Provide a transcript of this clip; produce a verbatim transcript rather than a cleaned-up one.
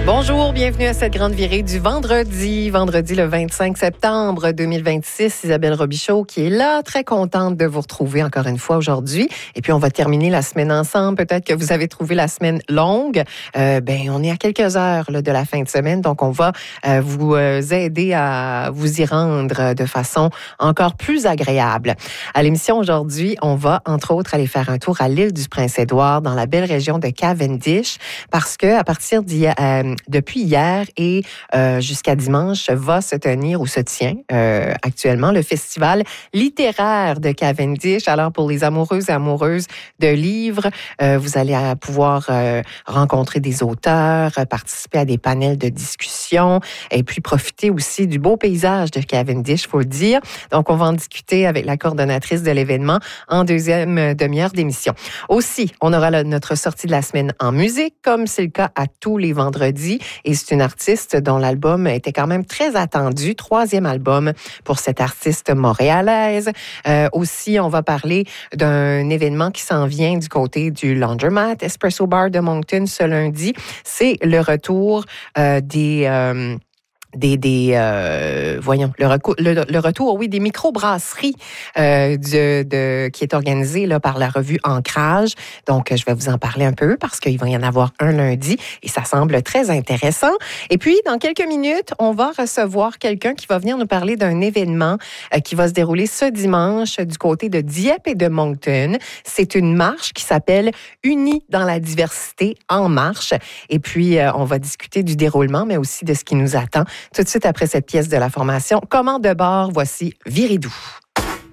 Bonjour, bienvenue à cette grande virée du vendredi, vendredi le vingt-cinq septembre deux mille vingt-six. Isabelle Robichaud qui est là, très contente de vous retrouver encore une fois aujourd'hui. Et puis on va terminer la semaine ensemble. Peut-être que vous avez trouvé la semaine longue. Euh, ben on est à quelques heures là, de la fin de semaine, donc on va euh, vous euh, aider à vous y rendre de façon encore plus agréable. À l'émission aujourd'hui, on va entre autres aller faire un tour à l'île du Prince-Édouard dans la belle région de Cavendish, parce que à partir d'hier euh, depuis hier et euh, jusqu'à dimanche, va se tenir ou se tient euh, actuellement le festival littéraire de Cavendish. Alors, pour les amoureuses et amoureuses de livres, euh, vous allez pouvoir euh, rencontrer des auteurs, participer à des panels de discussion et puis profiter aussi du beau paysage de Cavendish, il faut le dire. Donc, on va en discuter avec la coordonnatrice de l'événement en deuxième demi-heure d'émission. Aussi, on aura le, notre sortie de la semaine en musique, comme c'est le cas à tous les vendredis. Et c'est une artiste dont l'album était quand même très attendu. Troisième album pour cette artiste montréalaise. Euh, aussi, on va parler d'un événement qui s'en vient du côté du Laundromat Espresso Bar de Moncton ce lundi. C'est le retour euh, des... Euh, des, des euh, voyons, le, recou- le, le retour, oui, des microbrasseries euh, de, de, qui est organisé là, par la revue Ancrage. Donc, je vais vous en parler un peu parce qu'il va y en avoir un lundi et ça semble très intéressant. Et puis, dans quelques minutes, on va recevoir quelqu'un qui va venir nous parler d'un événement euh, qui va se dérouler ce dimanche du côté de Dieppe et de Moncton. C'est une marche qui s'appelle Unis dans la diversité en marche. Et puis, euh, on va discuter du déroulement, mais aussi de ce qui nous attend tout de suite après cette pièce de la formation Commande de bord, voici Viridou.